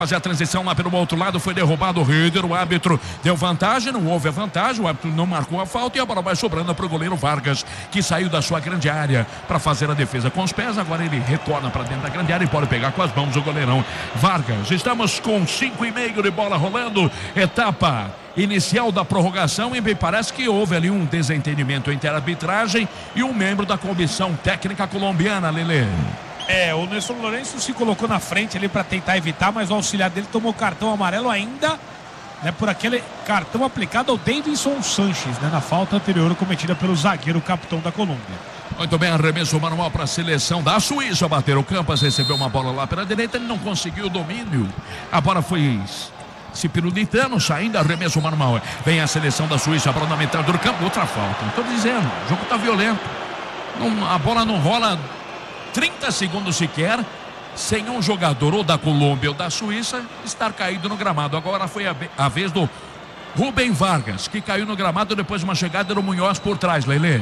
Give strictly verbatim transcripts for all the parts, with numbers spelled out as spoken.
Fazer a transição lá pelo outro lado, foi derrubado o Rieder, o árbitro deu vantagem, não houve a vantagem, o árbitro não marcou a falta e a bola vai sobrando para o goleiro Vargas, que saiu da sua grande área para fazer a defesa com os pés. Agora ele retorna para dentro da grande área e pode pegar com as mãos o goleirão Vargas. Estamos com cinco e meio de bola rolando, etapa inicial da prorrogação, e me parece que houve ali um desentendimento entre a arbitragem e um membro da comissão técnica colombiana, Lelê. É, o Nelson Lourenço se colocou na frente ali para tentar evitar, mas o auxiliar dele tomou cartão amarelo ainda, né, por aquele cartão aplicado ao Davinson Sanches, né, na falta anterior cometida pelo zagueiro, capitão da Colômbia. Muito bem, arremesso manual para a seleção da Suíça. Bater o Campas, recebeu uma bola lá pela direita, ele não conseguiu o domínio. A bola foi se pirulitando, saindo, arremesso manual. Vem a seleção da Suíça, a bola na metade do campo, outra falta. Estou dizendo, o jogo está violento. Não, a bola não rola trinta segundos sequer sem um jogador ou da Colômbia ou da Suíça estar caído no gramado. Agora foi a, a vez do Rubem Vargas, que caiu no gramado depois de uma chegada do Munhoz por trás, Lelê.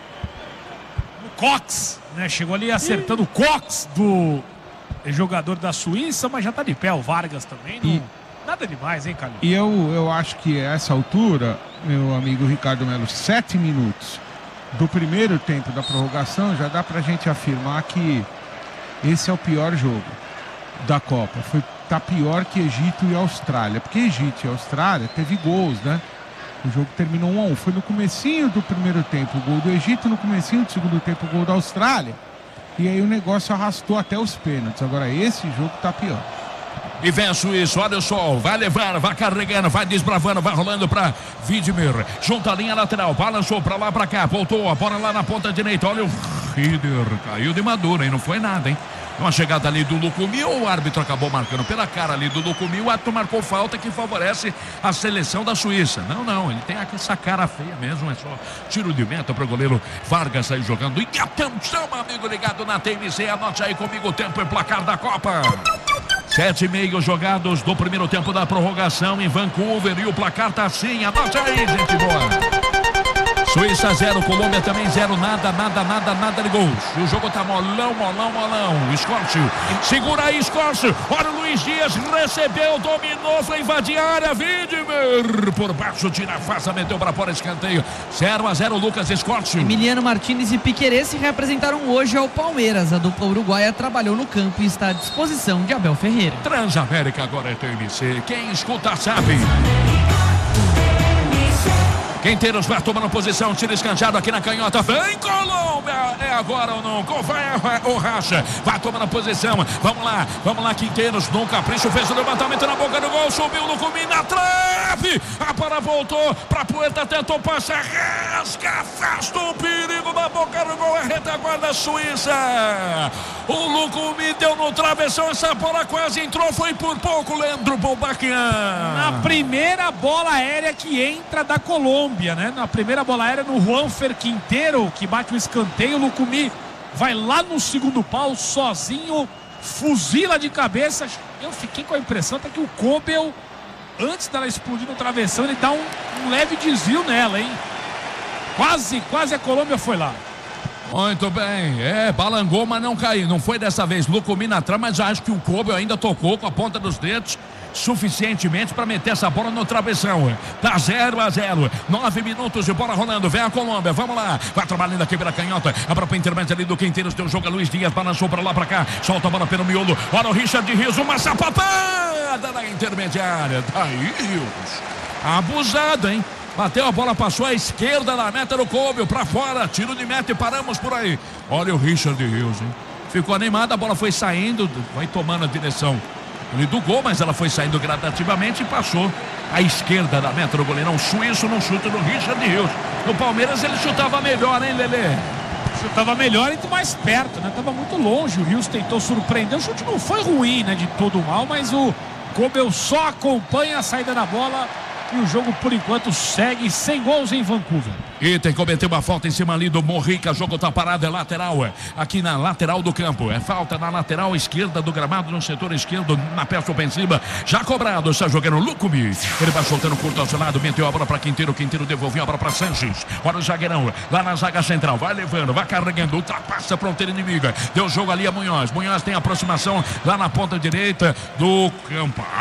O Cox, né? Chegou ali acertando o Cox do jogador da Suíça, mas já está de pé o Vargas também. Não, e, nada demais, hein, Carlos? E eu, eu acho que a essa altura, meu amigo Ricardo Melo, sete minutos do primeiro tempo da prorrogação, já dá pra gente afirmar que esse é o pior jogo da Copa. Foi, tá pior que Egito e Austrália, porque Egito e Austrália teve gols, né? O jogo terminou um a um. Foi no comecinho do primeiro tempo o gol do Egito, no comecinho do segundo tempo o gol da Austrália, e aí o negócio arrastou até os pênaltis. Agora esse jogo tá pior. E vem a Suíça, olha o sol, vai levando, vai carregando, vai desbravando, vai rolando para Widmer, junta a linha lateral, balançou para lá, para cá, voltou, a bola lá na ponta direita, olha o Rieder, caiu de madura, hein, não foi nada, hein. Uma chegada ali do Lucumí, o árbitro acabou marcando pela cara ali do Lucumí, o árbitro marcou falta que favorece a seleção da Suíça. Não, não, ele tem essa cara feia mesmo, é só tiro de meta para o goleiro Vargas sair jogando. E atenção, amigo ligado na T M C, anote aí comigo o tempo e placar da Copa. Sete e meio jogados do primeiro tempo da prorrogação em Vancouver, e o placar tá assim, anote aí, gente boa. Suíça zero, Colômbia também zero, nada, nada, nada, nada de gols. O jogo tá molão, molão, molão. Escorte, segura aí, Escorte. Olha o Luiz Dias, recebeu, dominou, foi invadir a área. Widmer, por baixo, tira a faça, meteu para fora, escanteio. zero a zero, Lucas Escorte. Emiliano Martínez e Piquerez se reapresentaram hoje ao Palmeiras. A dupla uruguaia trabalhou no campo e está à disposição de Abel Ferreira. Transamérica agora é T M C. Quem escuta sabe. Quinteiros vai tomando posição, tiro escanteado aqui na canhota, vem Colômbia, é agora ou não, vai o Racha, vai tomando posição, vamos lá, vamos lá Quinteiros, no capricho, fez o levantamento na boca do gol, subiu no Lucumí na trave, a bola voltou pra Puerta, tentou passar, rasga, afasta o perigo da boca do gol, é retaguarda Suíça, o Lucumí deu no travessão, essa bola quase entrou, foi por pouco, Leandro Bolbaquian. Na primeira bola aérea que entra da Colômbia, né? Na primeira bola aérea no Juanfer Quinteiro, que bate o escanteio, o Lucumí vai lá no segundo pau, sozinho, fuzila de cabeça. Eu fiquei com a impressão até que o Kobel, antes dela explodir no travessão, ele dá um, um leve desvio nela, hein? Quase, quase a Colômbia foi lá. Muito bem, é, balangou, mas não caiu, não foi dessa vez, Lucumí na trama, mas acho que o Kobel ainda tocou com a ponta dos dedos suficientemente para meter essa bola no travessão. Tá zero a zero, nove minutos de bola rolando, vem a Colômbia, vamos lá, vai trabalhando aqui pela canhota, a própria intermédia ali do Quinteiros, tem o jogo, Luiz Dias balançou para lá, para cá, solta a bola pelo miolo, olha o Richard Rios, uma sapatada na intermediária, daí Rios, abusado, hein? Bateu a bola, passou à esquerda da meta do Kobel, para fora, tiro de meta e paramos por aí. Olha o Richard Rios, hein? Ficou animado, a bola foi saindo, vai tomando a direção ali do gol, mas ela foi saindo gradativamente e passou à esquerda da meta do goleirão suíço no chute do Richard Rios. No Palmeiras ele chutava melhor, hein, Lelê? Chutava melhor e mais perto, né? Tava muito longe, o Rios tentou surpreender, o chute não foi ruim, né, de todo mal, mas o Kobel só acompanha a saída da bola E o jogo, por enquanto, segue sem gols em Vancouver. Inter cometeu uma falta em cima ali do Morrica. O jogo tá parado, é lateral. É. Aqui na lateral do campo. É falta na lateral esquerda do gramado, no setor esquerdo, na peça ofensiva. Já cobrado, está jogando o Lucumi. Ele vai soltando curto ao seu lado, meteu a bola para Quinteiro. Quinteiro devolveu a bola para Sanches. Olha o zagueirão, lá na zaga central. Vai levando, vai carregando, ultrapassa a fronteira inimiga. Deu jogo ali a Munhoz. Munhoz tem aproximação lá na ponta direita do campo.